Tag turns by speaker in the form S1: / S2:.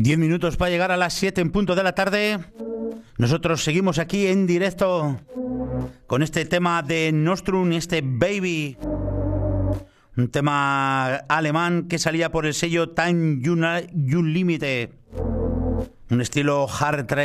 S1: 10 minutos para llegar a las 7 en punto de la tarde. Nosotros seguimos aquí en directo con este tema de Nostrum, este Baby. Un tema alemán que salía por el sello Time Unlimited. Un estilo hard